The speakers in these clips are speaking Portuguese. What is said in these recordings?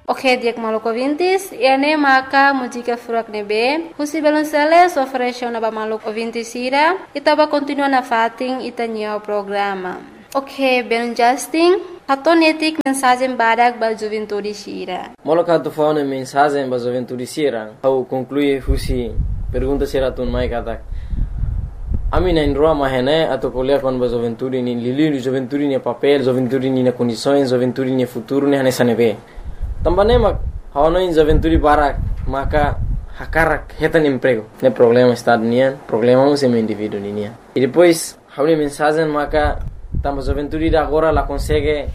Ok, diak maluco vintis, ene maka música furak nebe, husi belonceles oferece na ba maluco vintis ira, itaba continua na fating itanya o programa. Ok, belon Justin, hatonetik mensagem badak ba juventude sira. Moloka tu faune mensagem ba juventude sira, au conclui husi pergunta sira tun mai katak. Ami na indroa mahene atau kuliah kon ba juventude ni lili juventude ni papel, juventude ni na condições, juventude ni futuro ni hane sanebe. Tambane mak hawano in juventude barak maka hakarak hetan emprego. Ne problema estado nian, problema um sem indivíduo nian. E depois hawni mensagem maka tamba juventude da agora la consegue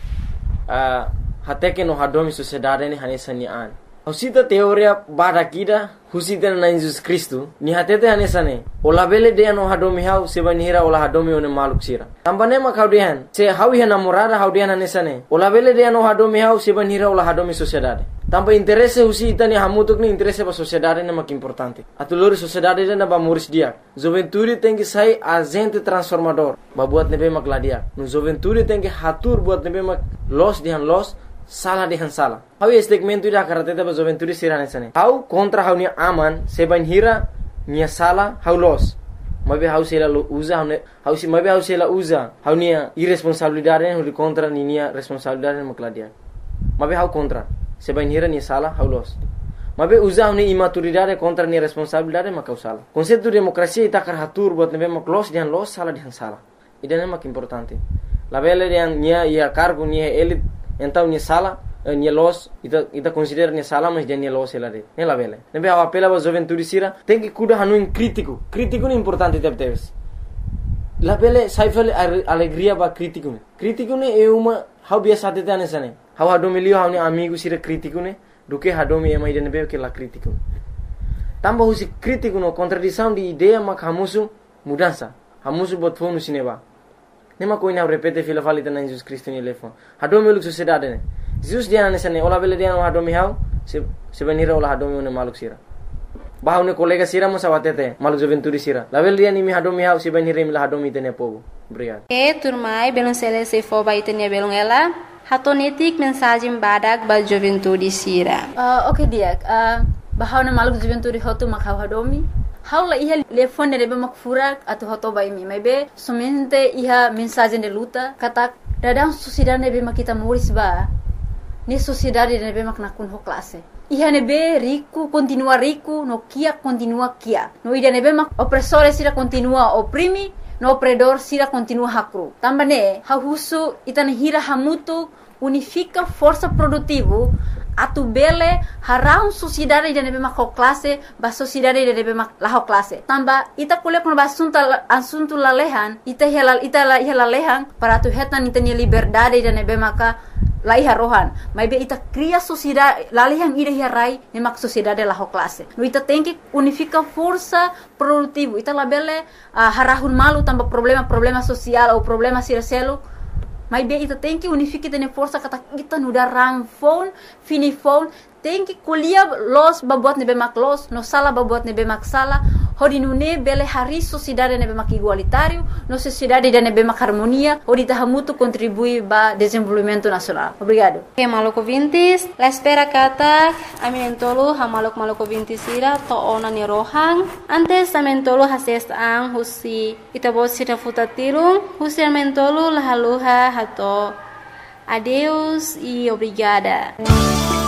até que no hadomi sociedade ni hane sanian. Husita teoria barakida husita na Jesus Cristo ni hatete hane sane. Ola bele de no hadomi hau sebanira ola hadomi one maluk sira. Tambane mak haudian se hawi hana morada haudian hane sane. Ola bele de no hadomi hau sebanira ola hadomi sociedade. Tamba interesse husita ni hamutuk ni interesse ba sociedade na mak importante. Atulori sociedade na ba muris dia. Juventude tem que sai agente transformador. Ba buat nebe mak ladia. No juventude tem que hatur buat nebe mak los dihan los salah dihan salah. Hau segmento ida karateta ba juventude sirane sane. Hau kontra hau ni aman sebanira nia salah hau los. Mabe hau sela usa hau si mabe hau sela usa hau nia irresponsabilidade hau contra ni nia responsabilidade mak ladia. Mabe hau kontra sebanira nia salah hau los. Mabe usa hau ni imaturidade contra nia responsabilidade mak hau salah. Konsepto demokrasia ita karatur buat nebe mak los dihan los salah dihan salah. Ida mak importante. La bele dihan nia ia cargo nia elit então nia sala nia los ita considera nia sala mas dia nia los ela de ne la vele nebe a apela ba juventude sira tem que cuida hanu in crítico ni importante teves la vele saifale alegria ba crítico ne é uma how biasa tete anesane how hadomilio how ni amigo sira crítico ne do que hadomi é mais de nebe que la crítico tamba husi crítico no contradição de ideia mak hamusu mudança hamusu bot fonu sineba nema ko ina repete fila falita na Jesus Cristo ni lefon hadomi luk sociedade ne Jesus dia na sane ola bele dia no hadomi hau se venira ola hadomi ne maluk sira bahau ne kolega sira mo sawatete maluk juventude sira la bele dia ni mi hadomi hau se venira mi la hadomi tene povo obrigado turmai belon sele se fo ba itene belon ela hatonetik mensagem badak ba juventude sira. Ok dia bahau ne maluk juventude hotu mak hadomi Haula iha telefone rebe mak furak atau hoto bai mi maybe somente iha mensagem de luta katak dadang sociedade nebe mak kita muris ba ni sociedade nebe mak nakun ho classe iha nebe rico continua rico no kia continua kia no ida nebe mak opressore sira continua oprimi no opredor sira continua hakru tambane ha husu itana hira hamutu unifica força produtivo atu bele harau sociedade de nebe mak classe ba sociedade de nebe mak la classe tamba ita kuliah kon ba assunto la lehan ita la lehan para tu hetan ita ni liberdade de nebe maka la iha rohan maybe ita cria sociedade la lehan ida iha rai ne mak sociedade la classe no ita tem que unifica força produtivo ita la bele harahun malu tamba problema social ou problema siraselo mas bem ita tem que unificar tene força kata kita nuda rang phone fini phone tem que kuliah los babuat nebe mak los no sala babuat nebe mak sala hodi nune bele hari sociedade nebe mak igualitário no sociedade de nebe mak harmonia hodi tahamutu contribui ba desenvolvimento nacional. Obrigado. Okay, maluco vintis la espera kata aminentolo ha maluco vintis ira to ona ni rohang antes amentolo hases ang husi itabo sira futatirung husi amentolo la haluha hato adeus e obrigada.